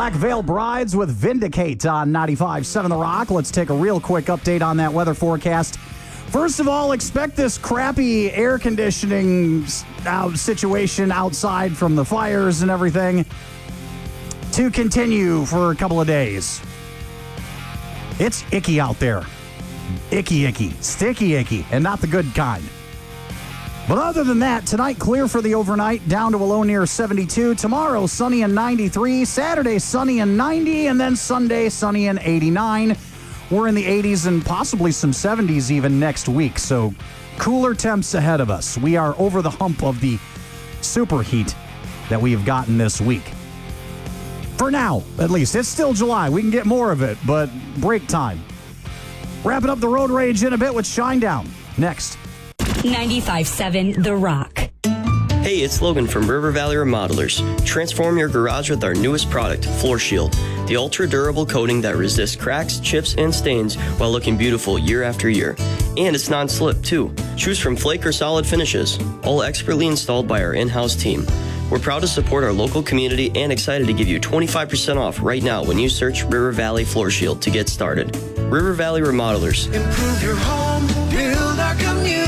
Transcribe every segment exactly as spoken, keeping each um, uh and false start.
Black Veil Brides with Vindicate on ninety-five point seven The Rock. Let's take a real quick update on that weather forecast. First of all, expect this crappy air conditioning out situation outside from the fires and everything to continue for a couple of days. It's icky out there. Icky, icky. Sticky, icky. And not the good kind. But other than that, tonight clear for the overnight, down to a low near seventy-two. Tomorrow, sunny and ninety-three. Saturday, sunny and ninety. And then Sunday, sunny and eighty-nine. We're in the eighties and possibly some seventies even next week. So cooler temps ahead of us. We are over the hump of the superheat that we have gotten this week. For now, at least. It's still July. We can get more of it, but break time. Wrapping up the road rage in a bit with Shinedown. Next. ninety-five point seven The Rock. Hey, it's Logan from River Valley Remodelers. Transform your garage with our newest product, Floor Shield. The ultra-durable coating that resists cracks, chips, and stains while looking beautiful year after year. And it's non-slip, too. Choose from flake or solid finishes, all expertly installed by our in-house team. We're proud to support our local community and excited to give you twenty-five percent off right now when you search River Valley Floor Shield to get started. River Valley Remodelers. Improve your home, build our community.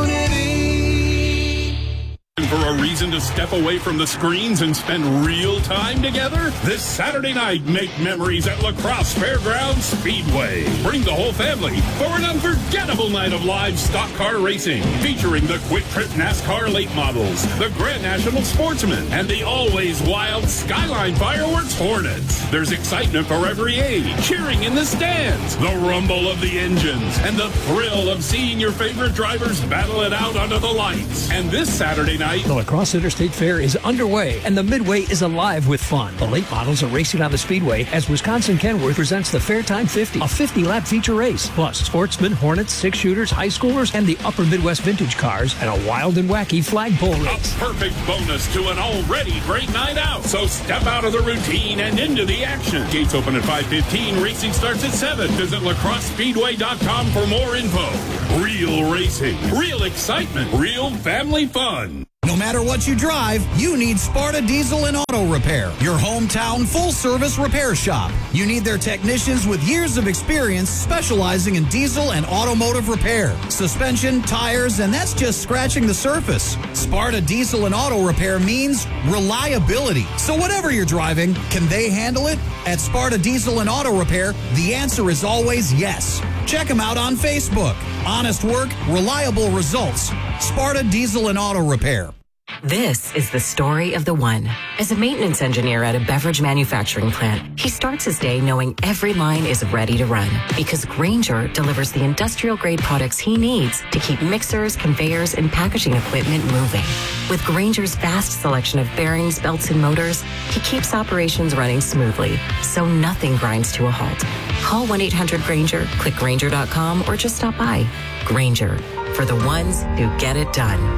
For a reason to step away from the screens and spend real time together? This Saturday night, make memories at La Crosse Fairgrounds Speedway. Bring the whole family for an unforgettable night of live stock car racing, featuring the Quick Trip NASCAR late models, the Grand National Sportsman, and the always wild Skyline Fireworks Hornets. There's excitement for every age, cheering in the stands, the rumble of the engines, and the thrill of seeing your favorite drivers battle it out under the lights. And this Saturday night, the La Crosse Interstate Fair is underway, and the Midway is alive with fun. The late models are racing on the Speedway as Wisconsin Kenworth presents the Fairtime fifty, a fifty-lap feature race, plus sportsmen, Hornets, six-shooters, high schoolers, and the Upper Midwest vintage cars, and a wild and wacky flagpole race. A perfect bonus to an already great night out. So step out of the routine and into the action. Gates open at five fifteen. Racing starts at seven. Visit la crosse speedway dot com for more info. Real racing, real excitement, real family fun. No matter what you drive, you need Sparta Diesel and Auto Repair, your hometown full-service repair shop. You need their technicians with years of experience specializing in diesel and automotive repair, suspension, tires, and that's just scratching the surface. Sparta Diesel and Auto Repair means reliability. So whatever you're driving, can they handle it? At Sparta Diesel and Auto Repair, the answer is always yes. Check them out on Facebook. Honest work, reliable results. Sparta Diesel and Auto Repair. This is the story of the one. As a maintenance engineer at a beverage manufacturing plant, he starts his day knowing every line is ready to run because Grainger delivers the industrial-grade products he needs to keep mixers, conveyors, and packaging equipment moving. With Grainger's vast selection of bearings, belts, and motors, he keeps operations running smoothly, so nothing grinds to a halt. Call one eight hundred Grainger, click Grainger dot com, or just stop by. Grainger, for the ones who get it done.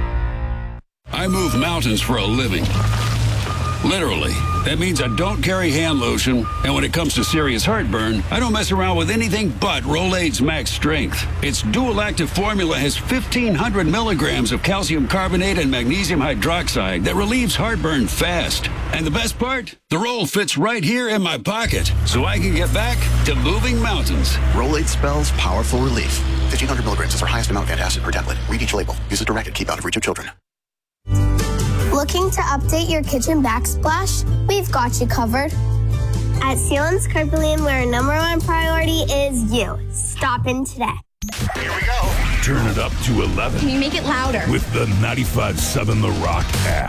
I move mountains for a living. Literally. That means I don't carry hand lotion, and when it comes to serious heartburn, I don't mess around with anything but Rolaids Max Strength. Its dual-active formula has fifteen hundred milligrams of calcium carbonate and magnesium hydroxide that relieves heartburn fast. And the best part? The roll fits right here in my pocket, so I can get back to moving mountains. Rolaids spells powerful relief. fifteen hundred milligrams is our highest amount of antacid per tablet. Read each label. Use as directed. Keep out of reach of children. Looking to update your kitchen backsplash? We've got you covered. At Sealands Carpelian, where our number one priority is you. Stop in today. Here we go. Turn it up to eleven. Can you make it louder? With the ninety-five point seven The Rock app.